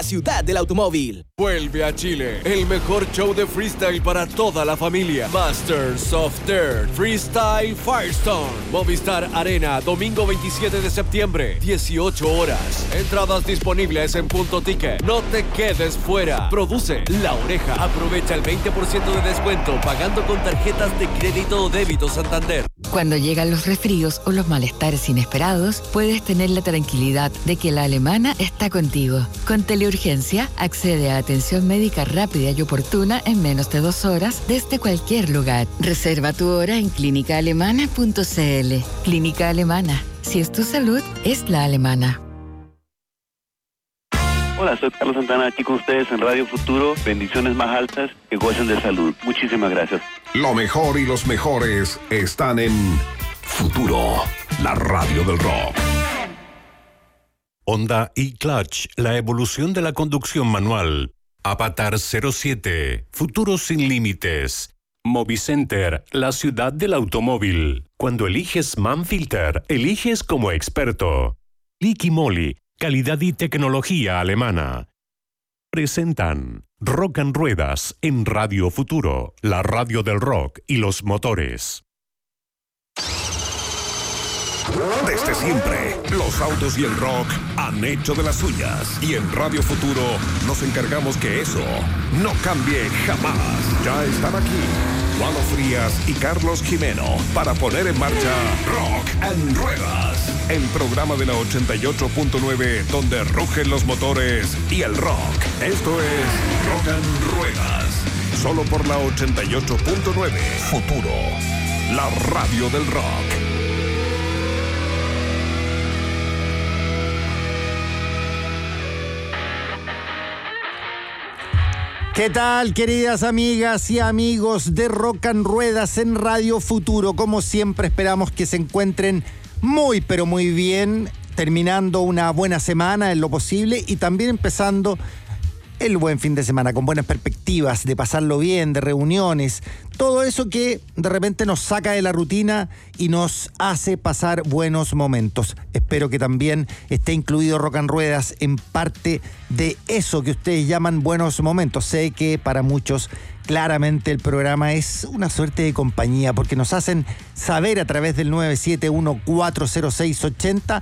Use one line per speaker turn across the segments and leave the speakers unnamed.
ciudad del automóvil.
Vuelve a Chile, el mejor show de freestyle para toda la familia. Masters of Dirt Freestyle Firestone. Movistar Arena, domingo 27 de septiembre, 18 horas. Entradas disponibles en Punto Ticket. No te quedes fuera. Produce La Oreja. Aprovecha el 20% de descuento pagando con tarjetas de crédito o débito Santander.
Cuando llegan los resfríos o los malestares inesperados, puedes tener la tranquilidad de que la Alemana está contigo. Con Teleurgencia, accede a atención médica rápida y oportuna en menos de 2 horas desde cualquier lugar. Reserva tu hora en clínicaalemana.cl. Clínica Alemana. Si es tu salud, es la alemana.
Hola, soy Carlos Santana, aquí con ustedes en Radio Futuro. Bendiciones más altas, que gocen de salud. Muchísimas gracias.
Lo mejor y los mejores están en Futuro, la radio del rock.
Honda e-Clutch, la evolución de la conducción manual. Avatar 07, futuro sin límites. Movicenter, la ciudad del automóvil. Cuando eliges Manfilter, eliges como experto. Liqui Moly, calidad y tecnología alemana. Presentan Rock and Ruedas en Radio Futuro, la radio del rock y los motores.
Desde siempre, los autos y el rock han hecho de las suyas. Y en Radio Futuro nos encargamos que eso no cambie jamás. Ya están aquí Juan Frías y Carlos Jimeno para poner en marcha Rock and Ruedas, el programa de la 88.9 donde rugen los motores y el rock. Esto es Rock and Ruedas, solo por la 88.9 Futuro, la radio del rock.
¿Qué tal, queridas amigas y amigos de Rock and Ruedas en Radio Futuro? Como siempre, esperamos que se encuentren muy, pero muy bien, terminando una buena semana en lo posible y también empezando el buen fin de semana con buenas perspectivas de pasarlo bien, de reuniones, todo eso que de repente nos saca de la rutina y nos hace pasar buenos momentos. Espero que también esté incluido Rock and Ruedas en parte de eso que ustedes llaman buenos momentos. Sé que para muchos claramente el programa es una suerte de compañía porque nos hacen saber a través del 971-406-80,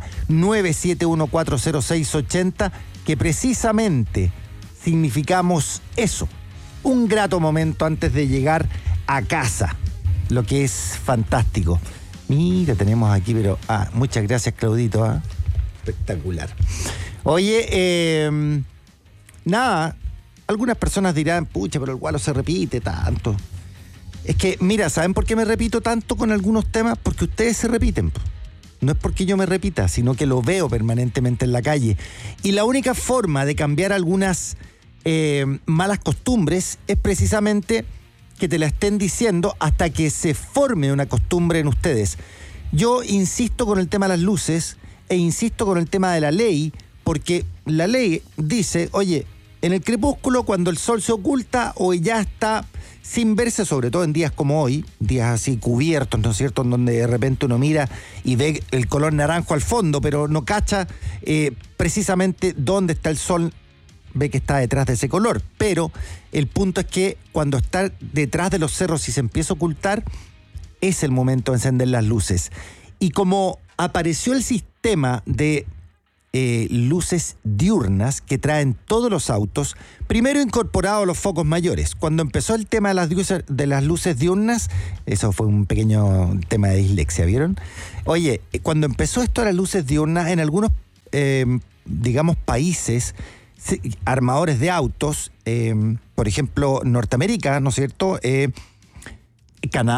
971-406-80, que precisamente significamos eso, un grato momento antes de llegar a casa, lo que es fantástico. Mira, tenemos aquí, pero muchas gracias, Claudito, espectacular. Oye, nada, algunas personas dirán, pucha, pero el gualo se repite tanto. Es que, mira, ¿saben por qué me repito tanto con algunos temas? Porque ustedes se repiten. No es porque yo me repita, sino que lo veo permanentemente en la calle. Y la única forma de cambiar algunas malas costumbres es precisamente que te la estén diciendo hasta que se forme una costumbre en ustedes. Yo insisto con el tema de las luces e insisto con el tema de la ley, porque la ley dice, oye, en el crepúsculo, cuando el sol se oculta o ya está sin verse, sobre todo en días como hoy, días así cubiertos, ¿no es cierto?, en donde de repente uno mira y ve el color naranjo al fondo, pero no cacha precisamente dónde está el sol, ve que está detrás de ese color. Pero el punto es que cuando está detrás de los cerros y se empieza a ocultar, es el momento de encender las luces. Y como apareció el sistema de luces diurnas que traen todos los autos, primero incorporado los focos mayores. Cuando empezó el tema de las luces diurnas, eso fue un pequeño tema de dislexia, ¿vieron? Oye, cuando empezó esto de las luces diurnas, en algunos, digamos, países, armadores de autos, por ejemplo, Norteamérica, ¿no es cierto?, Canadá,